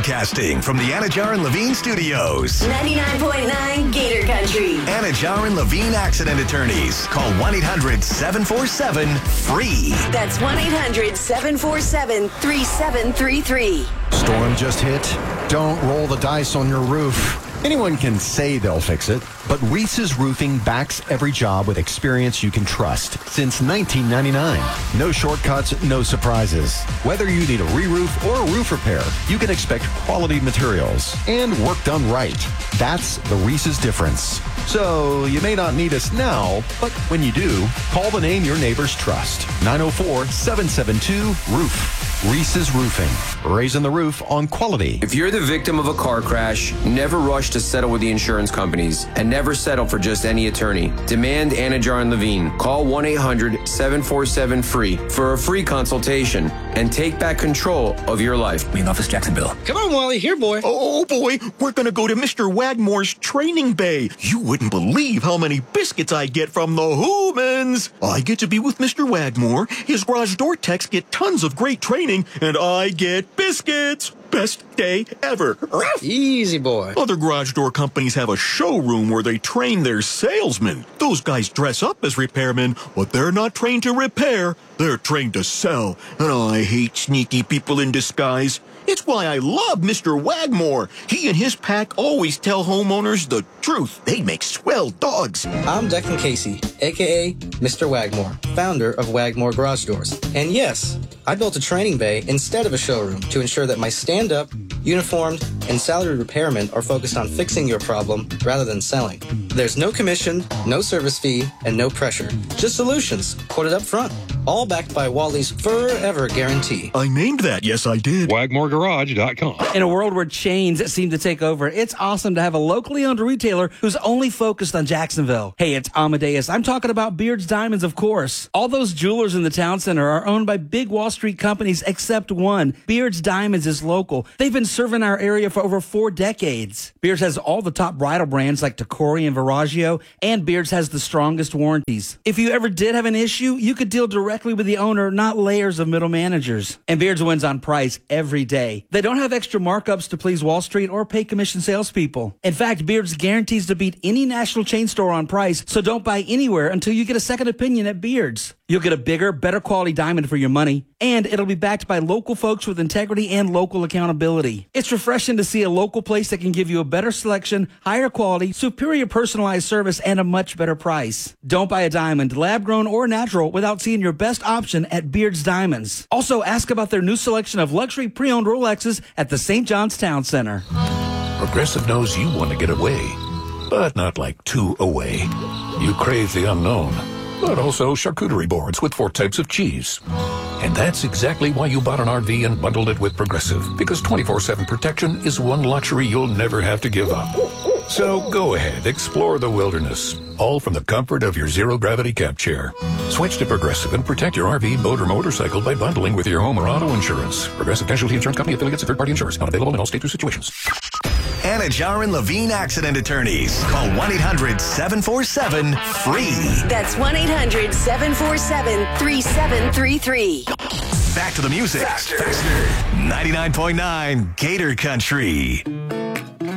Broadcasting from the Anajar and Levine Studios. 99.9 Gator Country. Anajar and Levine Accident Attorneys. Call 1-800-747-FREE. That's 1-800-747-3733. Storm just hit? Don't roll the dice on your roof. Anyone can say they'll fix it, but Reese's Roofing backs every job with experience you can trust since 1999. No shortcuts, no surprises. Whether you need a re-roof or a roof repair, you can expect quality materials and work done right. That's the Reese's difference. So you may not need us now, but when you do, call the name your neighbors trust. 904-772-ROOF. Reese's Roofing, raising the roof on quality. If you're the victim of a car crash, never rush to settle with the insurance companies and never settle for just any attorney. Demand Anajar and Levine. Call 1-800-747-FREE for a free consultation and take back control of your life. Main office, Jacksonville. Come on, Wally. Here, boy. Oh, boy. We're going to go to Mr. Wagmore's training bay. You wouldn't believe how many biscuits I get from the Hoomans. I get to be with Mr. Wagmore. His garage door techs get tons of great training, and I get biscuits. Best day ever. Easy, boy. Other garage door companies have a showroom where they train their salesmen. Those guys dress up as repairmen, but they're not trained to repair. They're trained to sell. And I hate sneaky people in disguise. It's why I love Mr. Wagmore. He and his pack always tell homeowners the truth. They make swell dogs. I'm Declan Casey, a.k.a. Mr. Wagmore, founder of Wagmore Garage Doors. And yes, I built a training bay instead of a showroom to ensure that my stand-up, uniformed, and salaried repairmen are focused on fixing your problem rather than selling. There's no commission, no service fee, and no pressure. Just solutions, quoted up front. All backed by Wally's Forever Guarantee. I named that, yes I did. WagmoreGarage.com. In a world where chains seem to take over, it's awesome to have a locally owned retailer who's only focused on Jacksonville. Hey, it's Amadeus. I'm talking about Beard's Diamonds, of course. All those jewelers in the town center are owned by big Wall Street companies except one. Beard's Diamonds is local. They've been serving our area for over 4 decades. Beard's has all the top bridal brands like Tacori and Verragio, and Beard's has the strongest warranties. If you ever did have an issue, you could deal directly with the owner, not layers of middle managers. And Beard's wins on price every day. They don't have extra markups to please Wall Street or pay commission salespeople. In fact, Beard's guarantees to beat any national chain store on price, so don't buy anywhere until you get a second opinion at Beard's. You'll get a bigger, better quality diamond for your money, and it'll be backed by local folks with integrity and local accountability. It's refreshing to see a local place that can give you a better selection, higher quality, superior personalized service, and a much better price. Don't buy a diamond, lab-grown or natural, without seeing your best option at Beard's Diamonds. Also, ask about their new selection of luxury pre-owned Rolexes at the St. John's Town Center. Progressive knows you want to get away, but not like too away. You crave the unknown, but also charcuterie boards with 4 types of cheese. And that's exactly why you bought an RV and bundled it with Progressive, because 24/7 protection is one luxury you'll never have to give up. So go ahead, explore the wilderness, all from the comfort of your zero-gravity camp chair. Switch to Progressive and protect your RV, boat, or motorcycle by bundling with your home or auto insurance. Progressive Casualty Insurance Company, affiliates, and third-party insurers. Not available in all states or situations. Anajar and Levine Accident Attorneys. Call 1-800-747-FREE. That's 1-800-747-3733. Back to the music. Faster. 99.9 Gator Country.